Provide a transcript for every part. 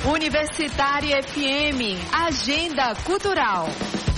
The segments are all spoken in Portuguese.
Universitária FM, Agenda Cultural.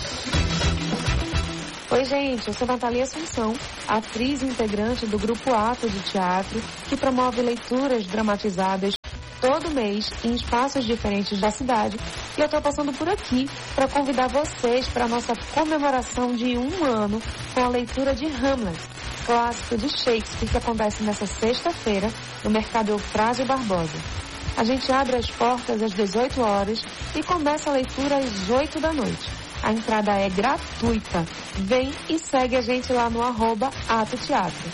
Oi, gente, eu sou Natalia Assunção, atriz integrante do Grupo Ato de Teatro, que promove leituras dramatizadas todo mês em espaços diferentes da cidade. E eu estou passando por aqui para convidar vocês para a nossa comemoração de 1 ano com a leitura de Hamlet, clássico de Shakespeare, que acontece nesta sexta-feira no Mercado Eufrásio Barbosa. A gente abre as portas às 18 horas e começa a leitura às 8 da noite. A entrada é gratuita. Vem e segue a gente lá no @atoteatro.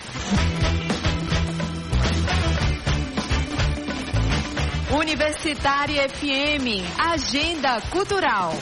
Universitária FM, Agenda Cultural.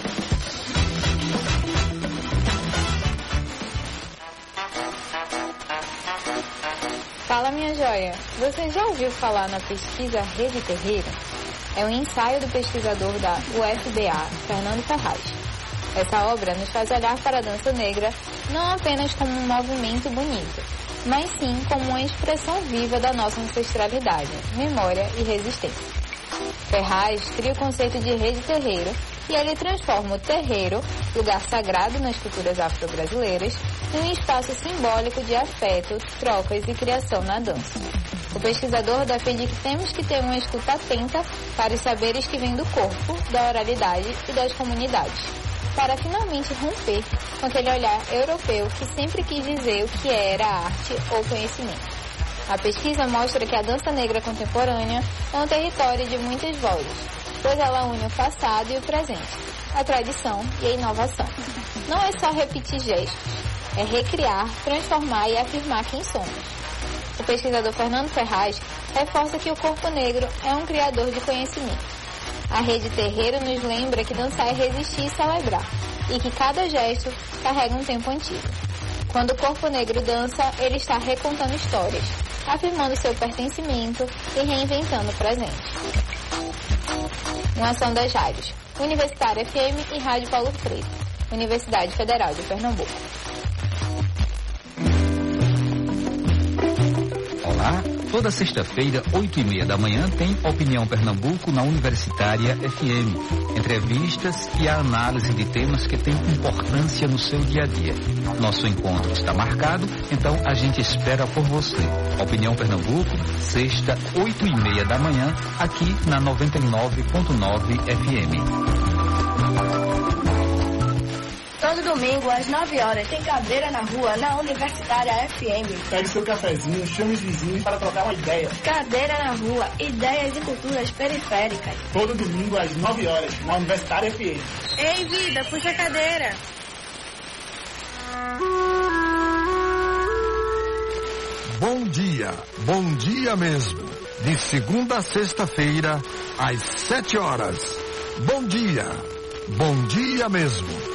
Fala, minha joia. Você já ouviu falar na pesquisa Rede Terreiro? É um ensaio do pesquisador da UFBA, Fernando Ferraz. Essa obra nos faz olhar para a dança negra não apenas como um movimento bonito, mas sim como uma expressão viva da nossa ancestralidade, memória e resistência. Ferraz cria o conceito de rede terreiro e ele transforma o terreiro, lugar sagrado nas culturas afro-brasileiras, em um espaço simbólico de afeto, trocas e criação na dança. O pesquisador defende que temos que ter uma escuta atenta para os saberes que vêm do corpo, da oralidade e das comunidades, para finalmente romper com aquele olhar europeu que sempre quis dizer o que era arte ou conhecimento. A pesquisa mostra que a dança negra contemporânea é um território de muitas vozes, pois ela une o passado e o presente, a tradição e a inovação. Não é só repetir gestos, é recriar, transformar e afirmar quem somos. O pesquisador Fernando Ferraz reforça que o corpo negro é um criador de conhecimento. A Rede Terreiro nos lembra que dançar é resistir e celebrar, e que cada gesto carrega um tempo antigo. Quando o corpo negro dança, ele está recontando histórias, afirmando seu pertencimento e reinventando o presente. Uma ação das rádios Universitária FM e Rádio Paulo Freire, Universidade Federal de Pernambuco. Olá, toda sexta-feira, 8h30 da manhã, tem Opinião Pernambuco na Universitária FM. Entrevistas e a análise de temas que têm importância no seu dia a dia. Nosso encontro está marcado, então a gente espera por você. Opinião Pernambuco, sexta, 8h30 da manhã, aqui na 99.9 FM. Todo domingo, às 9 horas, tem Cadeira na Rua, na Universitária FM. Pegue seu cafezinho, chame os vizinhos para trocar uma ideia. Cadeira na Rua, ideias e culturas periféricas. Todo domingo, às 9 horas, na Universitária FM. Ei, vida, puxa a cadeira. Bom dia mesmo. De segunda a sexta-feira, às 7 horas. Bom dia mesmo.